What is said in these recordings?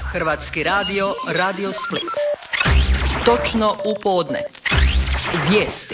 Hrvatski radio, Radio Split. Točno u podne. Vijesti.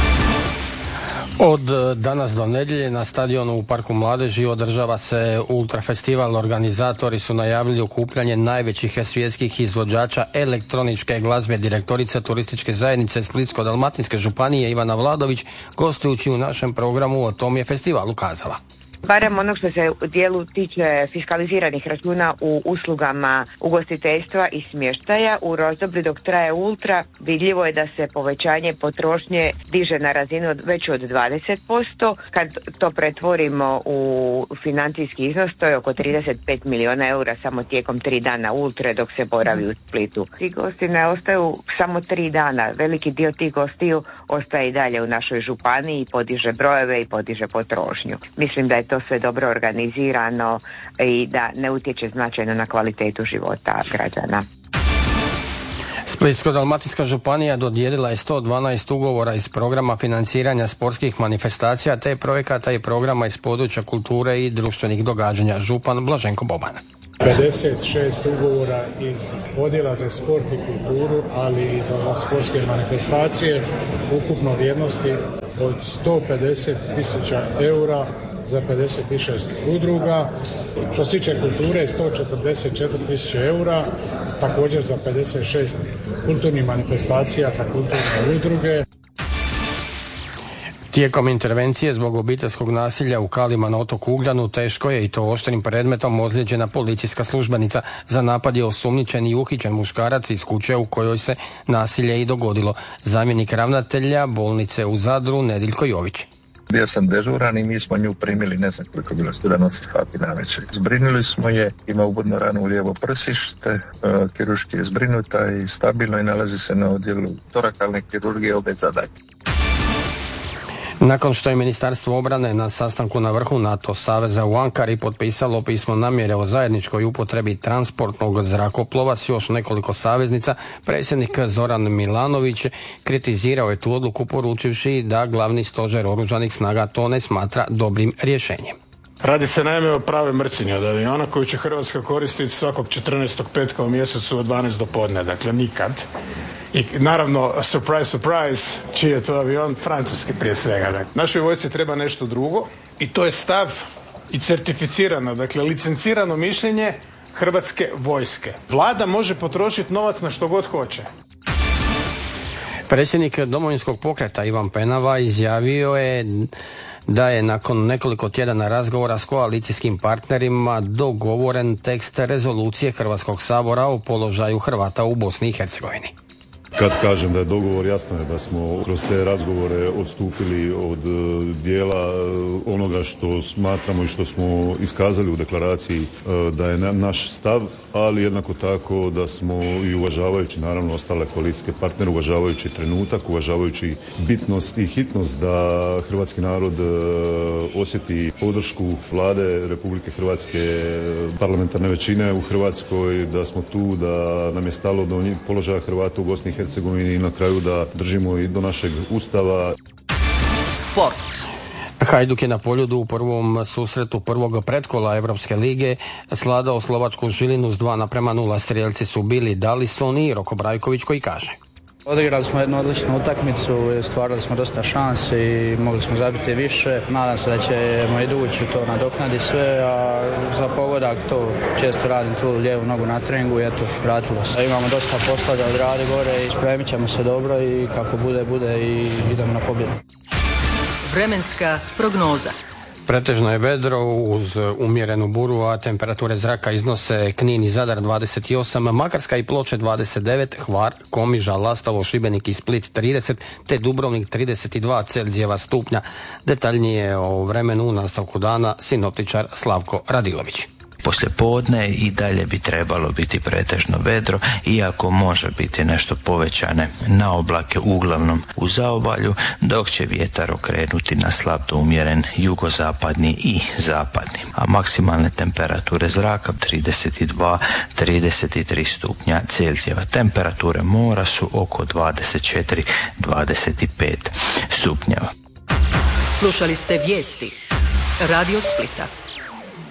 Od danas do nedjelje na stadionu u Parku mladeži održava se ultrafestival. Organizatori su najavili okupljanje najvećih svjetskih izvođača elektroničke glazbe. Direktorica turističke zajednice Splitsko-dalmatinske županije Ivana Vladović, gostujući u našem programu, o tom je festivalu kazala. Barem ono što se u dijelu tiče fiskaliziranih računa u uslugama ugostiteljstva i smještaja, u razdoblju dok traje ultra vidljivo je da se povećanje potrošnje diže na razinu veću od 20%. Kad to pretvorimo u financijski iznos, to je oko 35 milijuna eura samo tijekom 3 dana ultre dok se boravi u Splitu. Ti gosti ne ostaju samo 3 dana, veliki dio tih gostiju ostaje i dalje u našoj županiji i podiže brojeve i podiže potrošnju. Mislim da je to sve dobro organizirano i da ne utječe značajno na kvalitetu života građana. Splitsko-dalmatinska županija dodijelila je 112 ugovora iz programa financiranja sportskih manifestacija te projekata i programa iz područja kulture i društvenih događanja. Župan Blaženko Boban. 56 ugovora iz odjela za sport i kulturu, ali i za sportske manifestacije ukupno vrijednosti od 150.000 eura za 56 udruga. Što se tiče kulture, 144.000 eura, također za 56 kulturnih manifestacija za kulturne udruge. Tijekom intervencije zbog obiteljskog nasilja u Kalima na otoku Ugljanu teško je, i to oštrim predmetom, ozlijeđena policijska službenica. Za napad je osumnjičen i uhićen muškarac iz kuće u kojoj se nasilje i dogodilo. Zamjenik ravnatelja bolnice u Zadru Nediljko Jović. Bio sam dežuran i mi smo nju primili, ne znam koliko bilo, 100 sati navečer. Zbrinuli smo je, ima ubodnu ranu u lijevo prsište, kirurški je zbrinuta i stabilno i nalazi se na odjelu torakalne kirurgije obe zadnje. Nakon što je Ministarstvo obrane na sastanku na vrhu NATO saveza u Ankari potpisalo pismo namjere o zajedničkoj upotrebi transportnog zrakoplova s još nekoliko saveznica, predsjednik Zoran Milanović kritizirao je tu odluku poručivši da glavni stožer oružanih snaga to ne smatra dobrim rješenjem. Radi se naime o pravoj mrcinji od aviona koju će Hrvatska koristiti svakog 14. petka u mjesecu od 12 do podne, dakle nikad. I naravno, surprise, surprise, čiji je to avion? Francuski prije svega. Našoj vojsci treba nešto drugo i to je stav i certificirano, dakle licencirano mišljenje Hrvatske vojske. Vlada može potrošiti novac na što god hoće. Predsjednik Domovinskog pokreta Ivan Penava izjavio je da je nakon nekoliko tjedana razgovora s koalicijskim partnerima dogovoren tekst rezolucije Hrvatskog sabora o položaju Hrvata u Bosni i Hercegovini. Kad kažem da je dogovor, jasno je da smo kroz te razgovore odstupili od dijela onoga što smatramo i što smo iskazali u deklaraciji da je naš stav, ali jednako tako da smo i uvažavajući naravno ostale koalicijske partnere, uvažavajući trenutak, uvažavajući bitnost i hitnost da hrvatski narod osjeti podršku Vlade Republike Hrvatske, parlamentarne većine u Hrvatskoj, da smo tu, da nam je stalo do položaja Hrvata u Bosni i Hercegovini i na kraju da držimo i do našeg Ustava. Sport. Hajduk je na Poljudu u prvom susretu prvog pretkola Europske lige sladao slovačku Žilinu s 2:0. Strijelci su bili Dallison i Roko Brajković koji kaže: Odigrali smo jednu odličnu utakmicu, stvarali smo dosta šansi i mogli smo zabiti više. Nadam se da ćemo idući to nadoknaditi sve, a za pogodak to često radim tu lijevu nogu na treningu i eto, vratilo se. Imamo dosta posla da odradi gore i spremit ćemo se dobro i kako bude i idemo na pobjedu. Vremenska prognoza. Pretežno je vedro uz umjerenu buru, a temperature zraka iznose Knin i Zadar 28, Makarska i Ploče 29, Hvar, Komiža, Lastovo, Šibenik i Split 30, te Dubrovnik 32 Celzijeva stupnja. Detaljnije o vremenu u nastavku dana sinoptičar Slavko Radilović. Poslijepodne i dalje bi trebalo biti pretežno vedro, iako može biti nešto povećane na oblake uglavnom u zaobalju, dok će vjetar okrenuti na slab do umjeren jugozapadni i zapadni, a maksimalne temperature zraka 32-33 stupnja Celzijeva. Temperature mora su oko 24-25 stupnjeva. Slušali ste vijesti Radio Splita.